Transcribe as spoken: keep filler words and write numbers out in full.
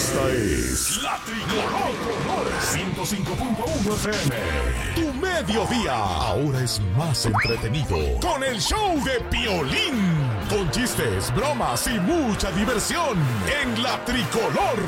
Esta es La Tricolor ciento cinco punto uno F M. Tu mediodía ahora es más entretenido con el show de Piolín. Con chistes, bromas y mucha diversión en La Tricolor.